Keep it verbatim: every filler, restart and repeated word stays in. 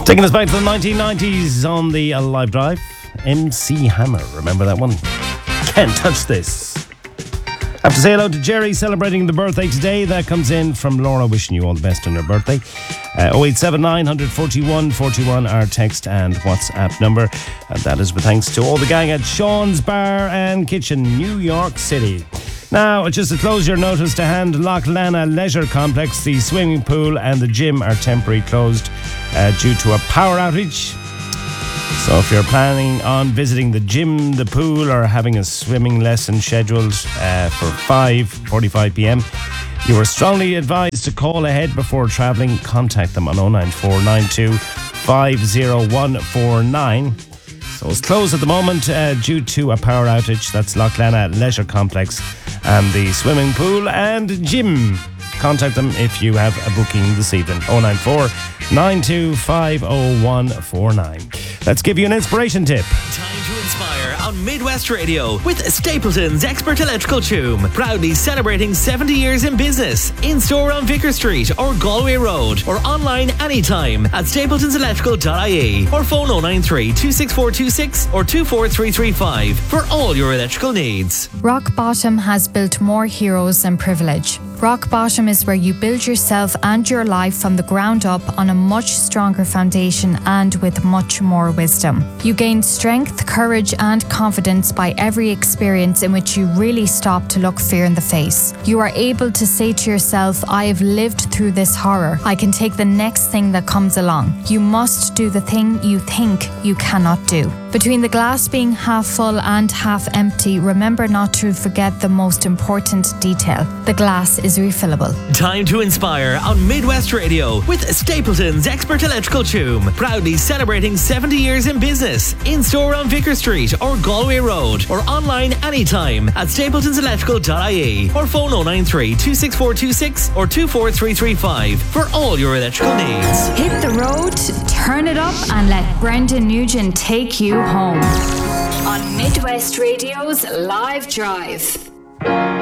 Taking us back to the nineteen nineties on the Live Drive, M C Hammer. Remember that one? Can't touch this. I have to say hello to Jerry celebrating the birthday today. That comes in from Laura, wishing you all the best on your birthday. Uh, oh eight seven nine, one four one, four two one, our text and WhatsApp number. And that is with thanks to all the gang at Sean's Bar and Kitchen, New York City. Now, just to close your notice to hand, Loch Lana Leisure Complex, the swimming pool and the gym are temporarily closed uh, due to a power outage. So if you're planning on visiting the gym, the pool, or having a swimming lesson scheduled uh, for five forty-five p.m, you are strongly advised to call ahead before travelling. Contact them on oh nine four nine two five oh one four nine. So it's closed at the moment uh, due to a power outage. That's Loch Lana Leisure Complex and the swimming pool and gym. Contact them if you have a booking this evening. oh nine four nine two five oh one four nine. Let's give you an inspiration tip. Time to inspire on Midwest Radio with Stapleton's Expert Electrical Tomb. Proudly celebrating seventy years in business. In store on Vicar Street or Galway Road, or online anytime at stapletons electrical dot I E, or phone oh nine three, two six four two six or two four three three five for all your electrical needs. Rock Bottom has built more heroes than privilege. Rock Bottom is where you build yourself and your life from the ground up on a much stronger foundation and with much more wisdom. You gain strength, courage and confidence by every experience in which you really stop to look fear in the face. You are able to say to yourself, I have lived through this horror. I can take the next thing that comes along. You must do the thing you think you cannot do. Between the glass being half full and half empty, remember not to forget the most important detail. The glass is refillable. Time to inspire on Midwest Radio with Stapleton's Expert Electrical Tomb. Proudly celebrating seventy years in business. In store on Vicar Street or Galway Road, or online anytime at stapletons electrical dot I E, or phone oh nine three, two six four two six or two four three three five for all your electrical needs. Hit the road, turn it up and let Brendan Nugent take you home. On Midwest Radio's Live Drive.